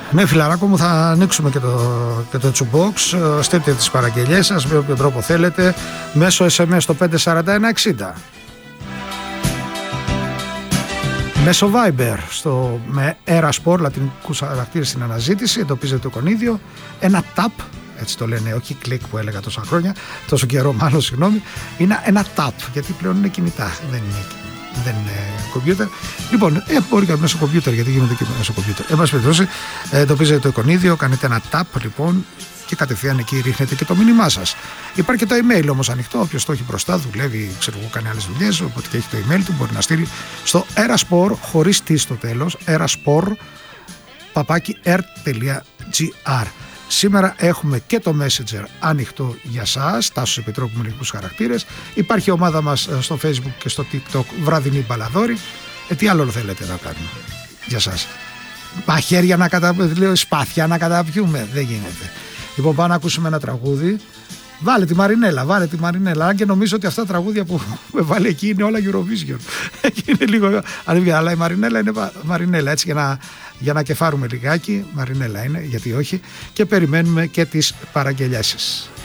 Ναι, φιλαράκο μου, θα ανοίξουμε και το τσουμπόξ. Στείλτε τις παραγγελίες σας με όποιο τρόπο θέλετε μέσω SMS στο 54160. Μέσω Viber με Eraspor, λατινικούς χαρακτήρες στην αναζήτηση, εντοπίζετε το εικονίδιο. Ένα tap, έτσι το λένε, όχι κλικ που έλεγα τόσα χρόνια, τόσο καιρό μάλλον, συγγνώμη. Είναι ένα tap, γιατί πλέον είναι κινητά, δεν είναι κομπιούτερ. Λοιπόν, μπορεί και μέσω κομπιούτερ, γιατί γίνονται και μέσω κομπιούτερ. Εν πάση περιπτώσει, εντοπίζετε το εικονίδιο, κάνετε ένα tap λοιπόν και κατευθείαν εκεί ρίχνετε και το μήνυμά σας. Υπάρχει και το email όμως ανοιχτό. Όποιος το έχει μπροστά, δουλεύει, ξέρω εγώ, κάνει άλλες δουλειές, οπότε και έχει το email του, μπορεί να στείλει στο eraspor, χωρίς τι στο τέλος, eraspor@r.gr. Σήμερα έχουμε και το Messenger ανοιχτό για σας, Τάσος Επιτρόπου με ελληνικούς χαρακτήρες. Υπάρχει η ομάδα μας στο Facebook και στο TikTok, Βραδινή Μπαλαδόρη. Τι άλλο θέλετε να κάνουμε για σας? Μαχαίρια να καταπιούμε, σπάθια να καταπιούμε, δεν γίνεται. Λοιπόν, πάμε να ακούσουμε ένα τραγούδι. Βάλε τη Μαρινέλα. Αν και νομίζω ότι αυτά τα τραγούδια που με βάλει εκεί είναι όλα Eurovision. Είναι λίγο αλήθεια, αλλά η Μαρινέλα είναι Μαρινέλα, έτσι για να κεφάρουμε λιγάκι. Μαρινέλα είναι, γιατί όχι. Και περιμένουμε και τις παραγγελιές σας.